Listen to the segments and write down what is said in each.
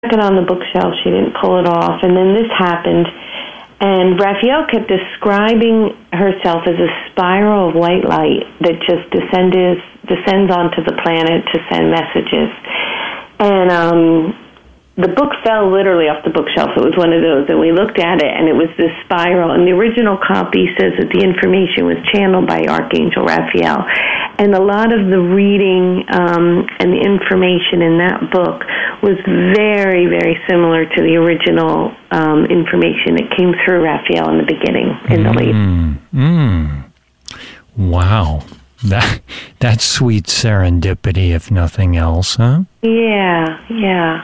it on the bookshelf. She didn't pull it off. And then this happened. And Raphael kept describing herself as a spiral of white light that just descends onto the planet to send messages. And the book fell literally off the bookshelf. It was one of those. And we looked at it, and it was this spiral. And the original copy says that the information was channeled by Archangel Raphael. And a lot of the reading and the information in that book was very, very similar to the original information that came through Raphael in the beginning, in the late. Wow. That's sweet serendipity, if nothing else, huh? Yeah.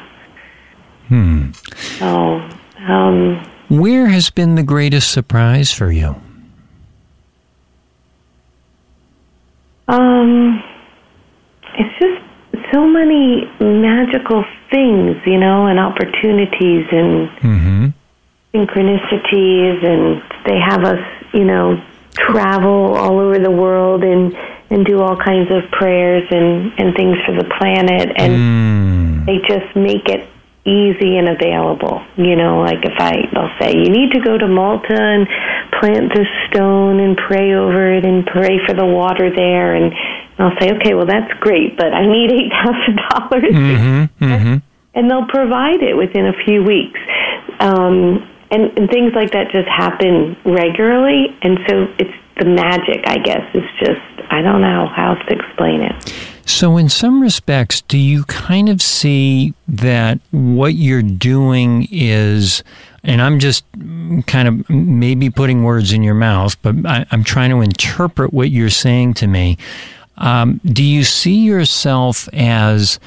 So, where has been the greatest surprise for you? It's just so many magical things, and opportunities and synchronicities, and they have us, travel all over the world and do all kinds of prayers and things for the planet, and they just make it easy and available. Like they'll say, you need to go to Malta and plant this stone and pray over it and pray for the water there, and I'll say, okay, well, that's great, but I need $8,000. And they'll provide it within a few weeks. And things like that just happen regularly, and so it's the magic, I guess. It's just, I don't know how else to explain it. So in some respects, do you kind of see that what you're doing is, and I'm just kind of maybe putting words in your mouth, but I'm trying to interpret what you're saying to me. Do you see yourself as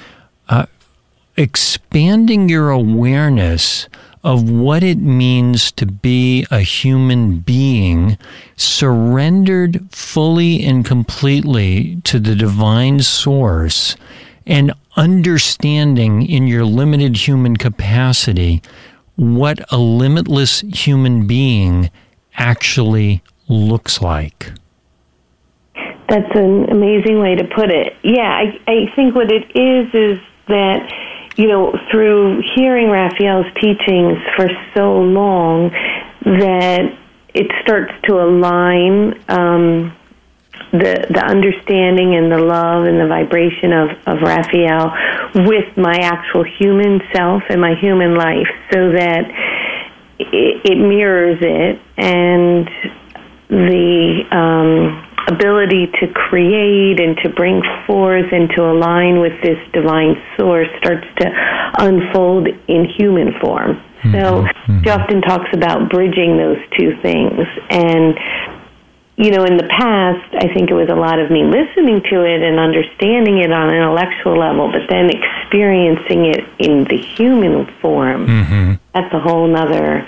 expanding your awareness of what it means to be a human being, surrendered fully and completely to the divine source, and understanding in your limited human capacity what a limitless human being actually looks like? That's an amazing way to put it. Yeah, I think what it is that, through hearing Raphael's teachings for so long, that it starts to align the understanding and the love and the vibration of Raphael with my actual human self and my human life, so that it mirrors it, and the ability to create and to bring forth and to align with this divine source starts to unfold in human form. So she often talks about bridging those two things. And, in the past, I think it was a lot of me listening to it and understanding it on an intellectual level, but then experiencing it in the human form. That's a whole nother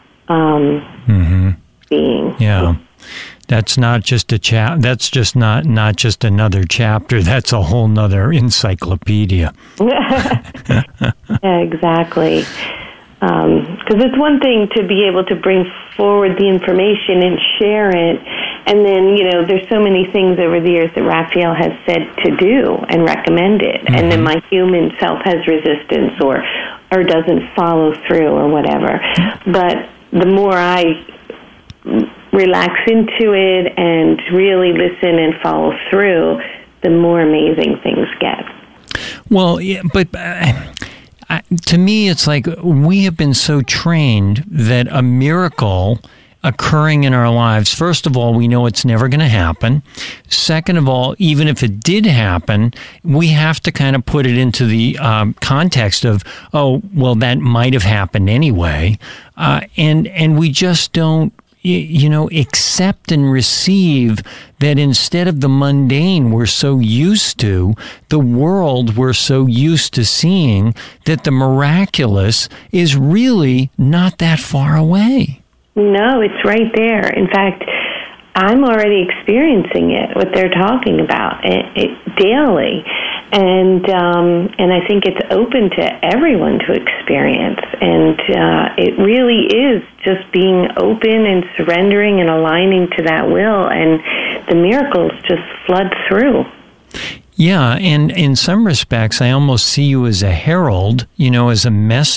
being. Yeah. That's not just a That's just not just another chapter. That's a whole nother encyclopedia. Yeah, exactly. Because it's one thing to be able to bring forward the information and share it, and then there's so many things over the years that Raphael has said to do and recommended, and then my human self has resistance or doesn't follow through or whatever. But the more I relax into it and really listen and follow through, the more amazing things get. Well, yeah, but to me, it's like we have been so trained that a miracle occurring in our lives, first of all, we know it's never going to happen. Second of all, even if it did happen, we have to kind of put it into the context of, oh, well, that might have happened anyway. And we just don't, accept and receive that instead of the mundane we're so used to, the world we're so used to seeing, that the miraculous is really not that far away. No, it's right there. In fact, I'm already experiencing it, what they're talking about, it daily. And I think it's open to everyone to experience. And it really is just being open and surrendering and aligning to that will, and the miracles just flood through. Yeah, and in some respects, I almost see you as a herald, as a messenger